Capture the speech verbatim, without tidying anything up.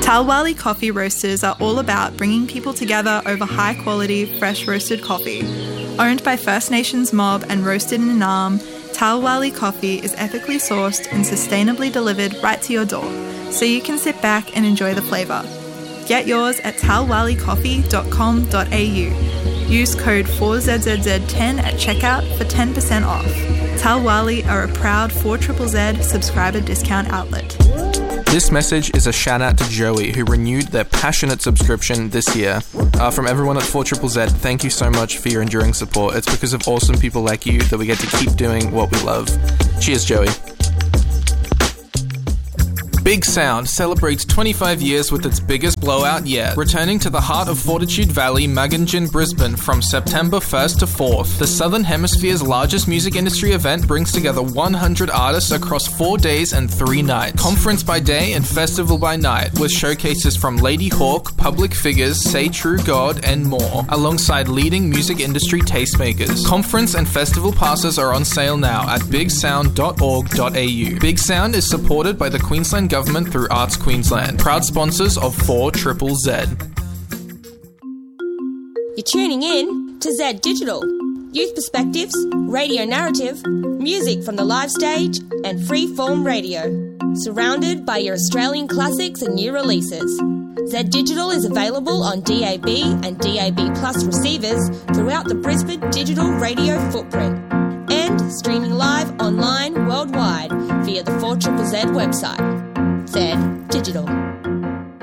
Talwali Coffee Roasters are all about bringing people together over high-quality, fresh roasted coffee. Owned by First Nations mob and roasted in Naarm, Talwali Coffee is ethically sourced and sustainably delivered right to your door, so you can sit back and enjoy the flavour. Get yours at talwali coffee dot com dot a u. Use code four Z Z Z ten at checkout for ten percent off. Talwali are a proud four Z Z Z subscriber discount outlet. This message is a shout out to Joey, who renewed their passionate subscription this year. Uh, from everyone at four Z Z Z, thank you so much for your enduring support. It's because of awesome people like you that we get to keep doing what we love. Cheers, Joey. Big Sound celebrates twenty-five years with its biggest blowout yet, returning to the heart of Fortitude Valley, Magangin, Brisbane from September first to fourth. The Southern Hemisphere's largest music industry event brings together one hundred artists across four days and three nights. Conference by day and festival by night, with showcases from Lady Hawk, Public Figures, Say True God, and more, alongside leading music industry tastemakers. Conference and festival passes are on sale now at big sound dot org dot a u. Big Sound is supported by the Queensland Government through Arts Queensland, proud sponsors of four Z Z Z. You're tuning in to Z Digital. Youth perspectives, radio narrative, music from the live stage, and free-form radio. Surrounded by your Australian classics and new releases. Z Digital is available on D A B and D A B Plus receivers throughout the Brisbane digital radio footprint. And streaming live online worldwide via the four Z Z Z website. Z Digital.